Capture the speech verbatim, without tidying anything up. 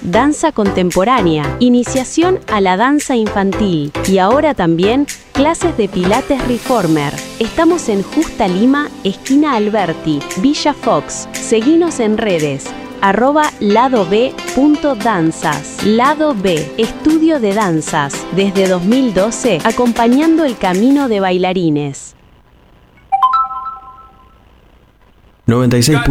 danza contemporánea, iniciación a la danza infantil y ahora también clases de pilates reformer. Estamos en Justa Lima, esquina Alberti, Villa Fox. Seguinos en redes. arroba ladob.danzas. Lado B, estudio de danzas, desde dos mil doce, acompañando el camino de bailarines. noventa y seis